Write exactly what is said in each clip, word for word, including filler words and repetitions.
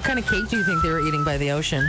What kind of cake do you think they were eating by the ocean?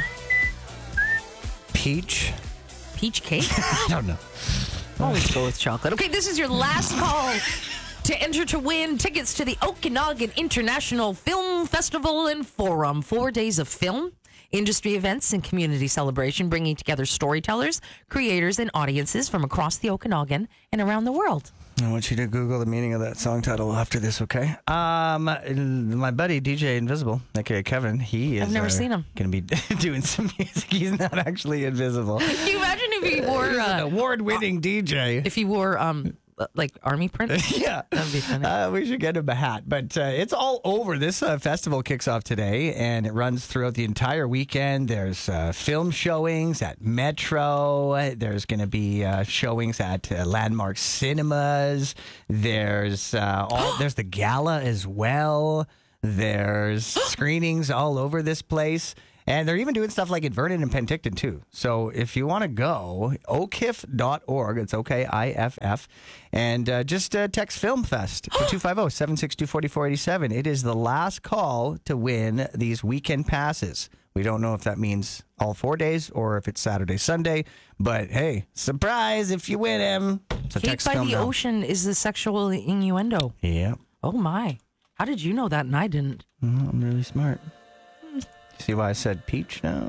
Peach? Peach cake? I don't know. Always go with chocolate. Okay, this is your last call to enter to win tickets to the Okanagan International Film Festival and Forum. Four days of film, industry events, and community celebration, bringing together storytellers, creators, and audiences from across the Okanagan and around the world. I want you to Google the meaning of that song title after this, okay? Um, my buddy D J Invisible, aka Kevin, he is. I've never uh, seen him. Going to be doing some music. He's not actually invisible. Can you imagine if he wore He's an uh, award-winning D J. if he wore um like army print? Yeah, That'd be funny. Uh, we should get him a hat. But uh, it's all over. This uh, festival kicks off today, and it runs throughout the entire weekend. There's uh, film showings at Metro. There's going to be uh, showings at uh, Landmark Cinemas. There's uh, all. There's the gala as well. There's screenings all over this place. And they're even doing stuff like in Vernon and Penticton, too. So if you want to go, o k i f dot org, it's O K I F F, and uh, just uh, text FilmFest to two five zero, seven six two, four four eight seven. It is the last call to win these weekend passes. We don't know if that means all four days or if it's Saturday, Sunday. But, hey, surprise if you win him. So Cake text by film the now. ocean is a sexual innuendo. Yeah. Oh, my. How did you know that and I didn't? Well, I'm really smart. See why I said peach now?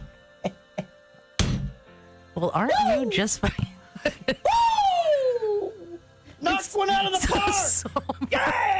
Well, aren't you just fine? Knocked one out of the park! So Yeah!